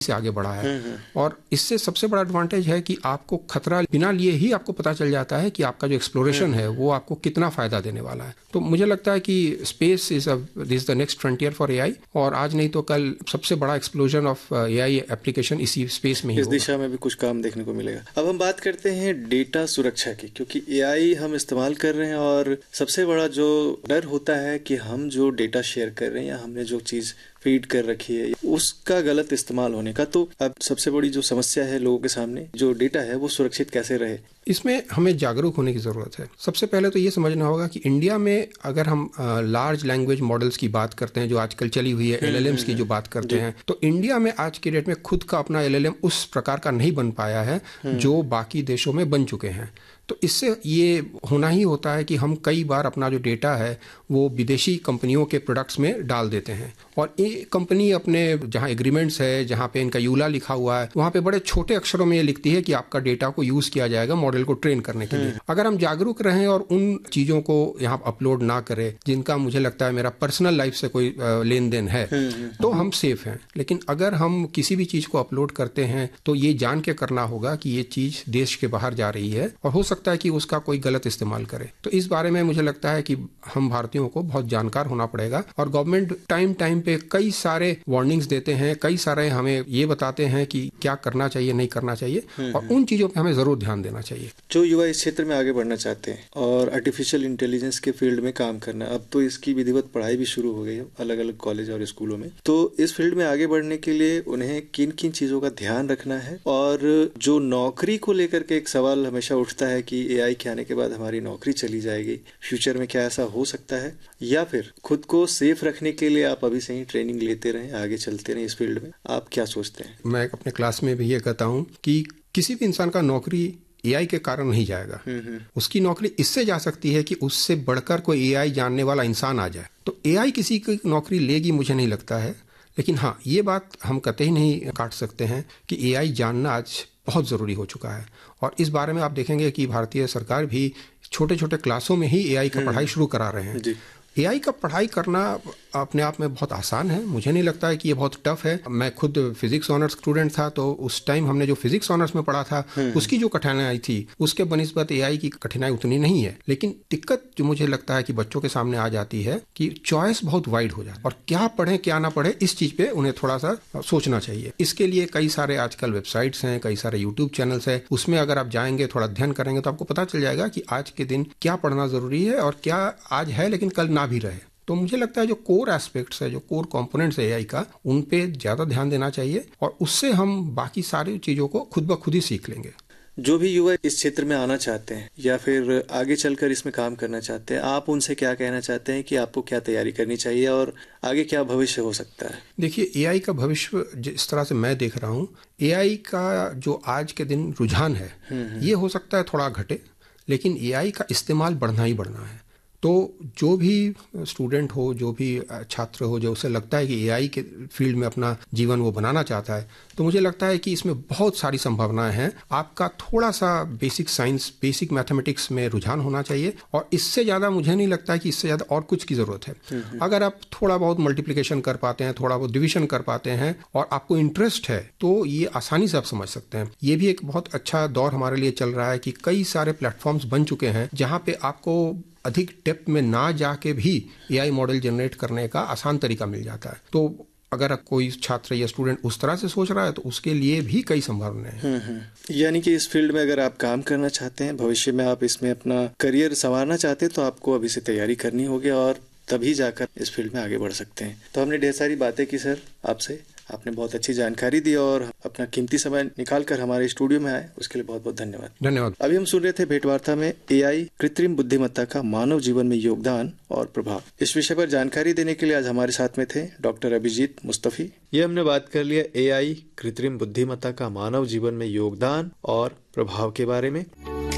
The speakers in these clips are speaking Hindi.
से आगे बढ़ा है। और इससे सबसे बड़ा एडवांटेज है कि आपको खतरा बिना लिए ही आपको पता चल जाता है कि आपका जो एक्सप्लोरेशन है वो आपको कितना फायदा देने वाला है। तो मुझे लगता है कि space is the next frontier for AI, और आज नहीं तो कल सबसे बड़ा एक्सप्लोजन ऑफ एआई एप्लीकेशन इसी स्पेस में ही होगा। इस दिशा में भी कुछ काम देखने को मिलेगा। अब हम बात करते हैं डेटा सुरक्षा की, क्योंकि एआई हम इस्तेमाल कर रहे हैं और सबसे बड़ा जो डर होता है कि हम जो डेटा शेयर कर रहे हैं या हमने जो चीज फीड कर रखी है उसका गलत इस्तेमाल होने का। तो अब सबसे बड़ी जो समस्या है लोगों के सामने, जो डेटा है वो सुरक्षित कैसे रहे, इसमें हमें जागरूक होने की ज़रूरत है। सबसे पहले तो ये समझना होगा कि इंडिया में अगर हम लार्ज लैंग्वेज मॉडल्स की बात करते हैं, जो आजकल चली हुई है, एलएलएम्स की जो बात करते हैं, तो इंडिया में आज के डेट में खुद का अपना एलएलएम उस प्रकार का नहीं बन पाया है जो बाकी देशों में बन चुके हैं। तो इससे ये होना ही होता है कि हम कई बार अपना जो डेटा है वो विदेशी कंपनियों के प्रोडक्ट्स में डाल देते हैं, और ये कंपनी अपने जहाँ एग्रीमेंट्स है, जहाँ पे इनका यूला लिखा हुआ है, वहाँ पे बड़े छोटे अक्षरों में ये लिखती है कि आपका डेटा को यूज किया जाएगा मॉडल को ट्रेन करने के लिए। अगर हम जागरूक रहें और उन चीज़ों को यहाँ अपलोड ना करें जिनका मुझे लगता है मेरा पर्सनल लाइफ से कोई लेन देन है, तो हम सेफ हैं। लेकिन अगर हम किसी भी चीज़ को अपलोड करते हैं तो ये जान के करना होगा कि ये चीज़ देश के बाहर जा रही है और हो सकता है कि उसका कोई गलत इस्तेमाल करे। तो इस बारे में मुझे लगता है कि हम भारतीयों को बहुत जानकार होना पड़ेगा, और गवर्नमेंट टाइम पे कई सारे वार्निंग्स देते हैं, कई सारे हमें ये बताते हैं कि क्या करना चाहिए, नहीं करना चाहिए, और उन चीज़ों पे हमें ज़रूर ध्यान देना चाहिए। जो युवा इस क्षेत्र में आगे बढ़ना चाहते हैं और आर्टिफिशियल इंटेलिजेंस के फील्ड में काम करना, अब तो इसकी विधिवत पढ़ाई भी शुरू हो गई है अलग अलग कॉलेज और स्कूलों में, तो इस फील्ड में आगे बढ़ने के लिए उन्हें किन किन चीज़ों का ध्यान रखना है? और जो नौकरी को लेकर के एक सवाल हमेशा उठता है कि एआई के आने के बाद हमारी नौकरी चली जाएगी, फ्यूचर में क्या ऐसा हो सकता है? या फिर खुद को सेफ रखने के लिए आप अभी से ही ट्रेनिंग लेते रहें, आगे चलते रहें इस फील्ड में, आप क्या सोचते हैं? मैं अपने क्लास में भी ये कहता हूँ कि किसी भी इंसान का नौकरी एआई के कारण नहीं जाएगा। उसकी नौकरी इससे जा सकती है कि उससे बढ़कर कोई एआई जानने वाला इंसान आ जाए। तो एआई किसी की नौकरी लेगी मुझे नहीं लगता है, लेकिन हाँ, ये बात हम कतई नहीं काट सकते हैं कि एआई जानना आज बहुत ज़रूरी हो चुका है। और इस बारे में आप देखेंगे कि भारतीय सरकार भी छोटे छोटे क्लासों में ही एआई का पढ़ाई शुरू करा रहे हैं। एआई का पढ़ाई करना अपने आप में बहुत आसान है, मुझे नहीं लगता है कि ये बहुत टफ है। मैं खुद फिजिक्स ऑनर्स स्टूडेंट था, तो उस टाइम हमने जो फिजिक्स ऑनर्स में पढ़ा था उसकी जो कठिनाई थी उसके बनिस्बत एआई की कठिनाई उतनी नहीं है। लेकिन दिक्कत जो मुझे लगता है कि बच्चों के सामने आ जाती है कि चॉइस बहुत वाइड हो जाती है, और क्या पढ़ें क्या ना पढ़ें इस चीज़ पे उन्हें थोड़ा सा सोचना चाहिए। इसके लिए कई सारे आजकल वेबसाइट्स हैं, कई सारे यूट्यूब चैनल्स हैं, उसमें अगर आप जाएंगे, थोड़ा अध्ययन करेंगे तो आपको पता चल जाएगा कि आज के दिन क्या पढ़ना ज़रूरी है और क्या आज है लेकिन कल ना भी रहे। तो मुझे लगता है जो कोर एस्पेक्ट्स है, जो कोर कंपोनेंट्स है एआई का, उन पे ज़्यादा ध्यान देना चाहिए, और उससे हम बाकी सारी चीज़ों को खुद ब खुद ही सीख लेंगे। जो भी युवा इस क्षेत्र में आना चाहते हैं या फिर आगे चलकर इसमें काम करना चाहते हैं, आप उनसे क्या कहना चाहते हैं कि आपको क्या तैयारी करनी चाहिए और आगे क्या भविष्य हो सकता है? देखिए, एआई का भविष्य जिस तरह से मैं देख रहा हूँ, एआई का जो आज के दिन रुझान है ये हो सकता है थोड़ा घटे, लेकिन एआई का इस्तेमाल बढ़ना ही बढ़ना है। तो जो भी स्टूडेंट हो, जो भी छात्र हो, जो उसे लगता है कि एआई के फील्ड में अपना जीवन वो बनाना चाहता है, तो मुझे लगता है कि इसमें बहुत सारी संभावनाएं हैं। आपका थोड़ा सा बेसिक साइंस, बेसिक मैथमेटिक्स में रुझान होना चाहिए, और इससे ज़्यादा मुझे नहीं लगता है कि इससे ज़्यादा और कुछ की ज़रूरत है। अगर आप थोड़ा बहुत मल्टीप्लिकेशन कर पाते हैं, थोड़ा बहुत डिविजन कर पाते हैं, और आपको इंटरेस्ट है, तो ये आसानी से आप समझ सकते हैं। ये भी एक बहुत अच्छा दौर हमारे लिए चल रहा है कि कई सारे प्लेटफॉर्म्स बन चुके हैं जहाँ पे आपको अधिक डेप्थ में ना जाके भी एआई मॉडल जनरेट करने का आसान तरीका मिल जाता है। तो अगर कोई छात्र या स्टूडेंट उस तरह से सोच रहा है तो उसके लिए भी कई संभावनाएं हैं। यानी कि इस फील्ड में अगर आप काम करना चाहते हैं, भविष्य में आप इसमें अपना करियर संवारना चाहते हैं, तो आपको अभी से तैयारी करनी होगी और तभी जाकर इस फील्ड में आगे बढ़ सकते हैं। तो हमने ढेर सारी बातें की सर आपसे, आपने बहुत अच्छी जानकारी दी और अपना कीमती समय निकालकर हमारे स्टूडियो में आए, उसके लिए बहुत बहुत धन्यवाद। धन्यवाद। अभी हम सुन रहे थे भेंटवार्ता में एआई, कृत्रिम बुद्धिमत्ता का मानव जीवन में योगदान और प्रभाव। इस विषय पर जानकारी देने के लिए आज हमारे साथ में थे डॉक्टर अभिजीत मुस्तफी। ये हमने बात कर लिया एआई, कृत्रिम बुद्धिमत्ता का मानव जीवन में योगदान और प्रभाव के बारे में।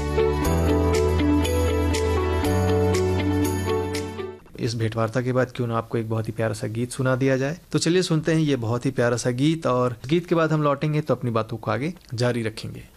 इस भेंटवार्ता के बाद क्यों ना आपको एक बहुत ही प्यारा सा गीत सुना दिया जाए। तो चलिए सुनते हैं ये बहुत ही प्यारा सा गीत, और गीत के बाद हम लौटेंगे तो अपनी बातों को आगे जारी रखेंगे।